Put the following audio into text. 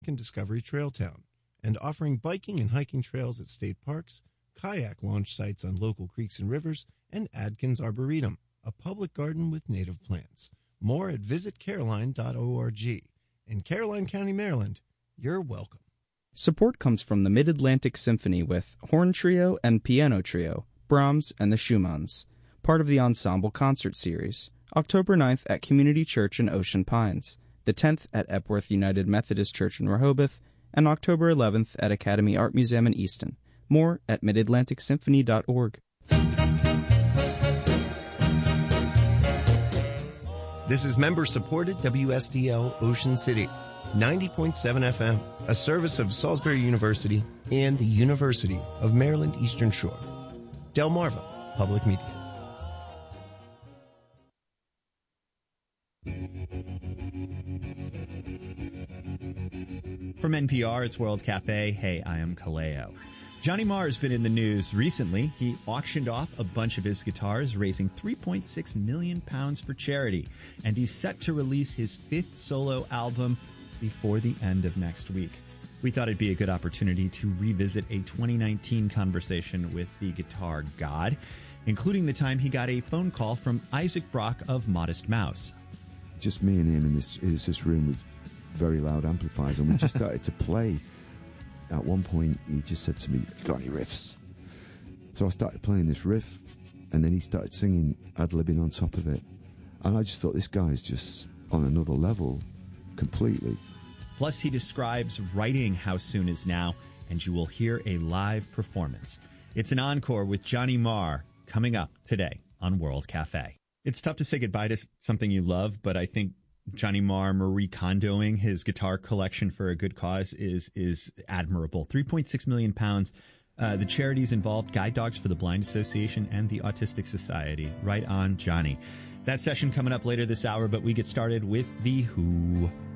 and Discovery Trail Town, and offering biking and hiking trails at state parks, kayak launch sites on local creeks and rivers, and Adkins Arboretum, a public garden with native plants. More at visitcaroline.org. In Caroline County, Maryland, you're welcome. Support comes from the Mid-Atlantic Symphony with Horn Trio and Piano Trio, Brahms and the Schumanns, part of the Ensemble Concert Series, October 9th at Community Church in Ocean Pines, the 10th at Epworth United Methodist Church in Rehoboth, and October 11th at Academy Art Museum in Easton. More at midatlanticsymphony.org. This is member-supported WSDL Ocean City, 90.7 FM, a service of Salisbury University and the University of Maryland Eastern Shore. Delmarva Public Media. From NPR, it's World Cafe. Hey, I am Kaleo. Johnny Marr has been in the news recently. He auctioned off a bunch of his guitars, raising £3.6 million for charity. And he's set to release his 5th solo album before the end of next week. We thought it'd be a good opportunity to revisit a 2019 conversation with the guitar god, including the time he got a phone call from Isaac Brock of Modest Mouse. Just me and him in this room with very loud amplifiers, and we just started to play. At one point, he just said to me, "You got any riffs?" So I started playing this riff, and then he started singing, ad-libbing on top of it. And I just thought, this guy's just on another level completely. Plus, he describes writing How Soon Is Now, and you will hear a live performance. It's an encore with Johnny Marr coming up today on World Cafe. It's tough to say goodbye to something you love, but I think Johnny Marr Marie Kondoing his guitar collection for a good cause is admirable. £3.6 million. The charities involved: Guide Dogs for the Blind Association and the Autistic Society. Right on, Johnny. That session coming up later this hour, but we get started with The Who.